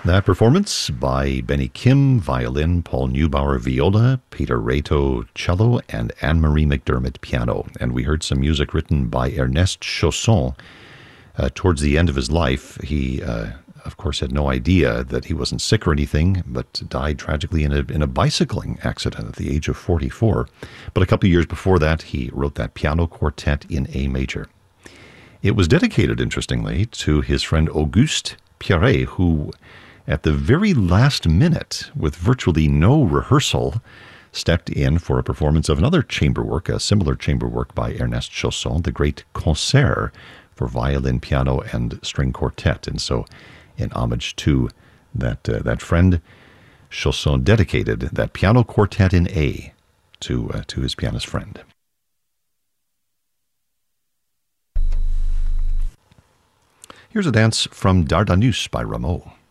That performance by Benny Kim, violin, Paul Neubauer, viola, Peter Reto, cello, and Anne-Marie McDermott, piano. And we heard some music written by Ernest Chausson. Towards the end of his life, he, of course, had no idea that he wasn't sick or anything, but died tragically in a bicycling accident at the age of 44. But a couple of years before that, he wrote that piano quartet in A major. It was dedicated, interestingly, to his friend Auguste Pierret, who, at the very last minute, with virtually no rehearsal, stepped in for a performance of another chamber work, a similar chamber work by Ernest Chausson, the great Concert for violin, piano, and string quartet. And so, in homage to that friend, Chausson dedicated that piano quartet in A to his pianist friend. Here's a dance from Dardanus by Rameau.